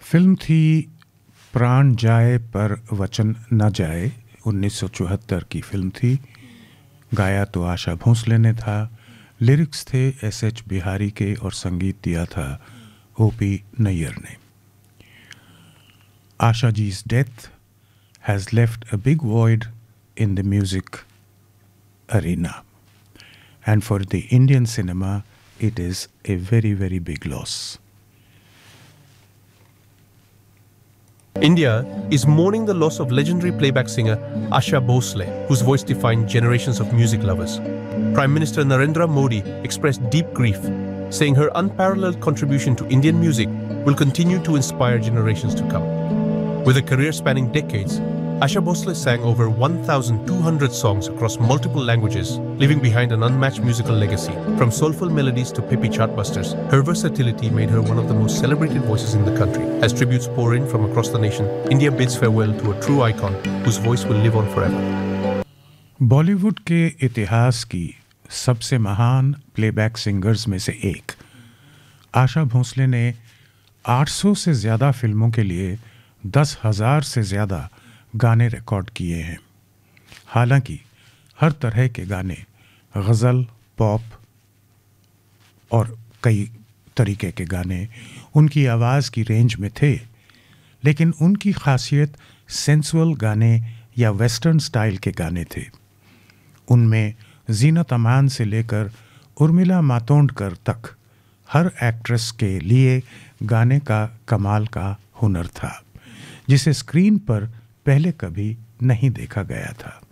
Film थी प्राण जाए पर वचन न जाए। 1974 की फिल्म थी। गाया तो आशा भोसले ने था। लिरिक्स थे एस.एच. बिहारी के और संगीत दिया था ओ.पी. नैयर ने। आशा जी's death has left a big void in the music arena, and for the Indian cinema it is a very, very big loss. India is mourning the loss of legendary playback singer Asha Bhosle, whose voice defined generations of music lovers. Prime Minister Narendra Modi expressed deep grief, saying her unparalleled contribution to Indian music will continue to inspire generations to come. With a career spanning decades, Asha Bhosle sang over 1,200 songs across multiple languages, leaving behind an unmatched musical legacy. From soulful melodies to peppy chartbusters, her versatility made her one of the most celebrated voices in the country. As tributes pour in from across the nation, India bids farewell to a true icon whose voice will live on forever. Bollywood के इतिहास की सबसे महान playback singers में से एक आशा भोसले ने 800 से ज़्यादा फिल्मों के लिए 10,000 से ज़्यादा गाने रिकॉर्ड किए हैं। हालांकि हर तरह के गाने, गज़ल, पॉप और कई तरीके के गाने उनकी आवाज़ की रेंज में थे, लेकिन उनकी खासियत सेंसुअल गाने या वेस्टर्न स्टाइल के गाने थे। उनमें जीनत अमान से लेकर उर्मिला मातोंडकर तक हर एक्ट्रेस के लिए गाने का कमाल का हुनर था, जिसे स्क्रीन पर पहले कभी नहीं देखा गया था।